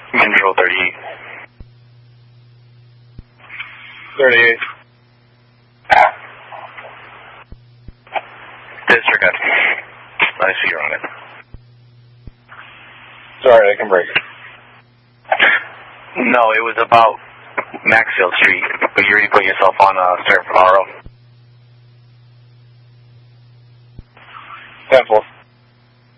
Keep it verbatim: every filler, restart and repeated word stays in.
Control thirty-eight. thirty-eight. Disregard. I see you're on it. Sorry, I can break it. No, it was about Maxfield Street, but you already put yourself on uh, Sir Ferraro. Temple.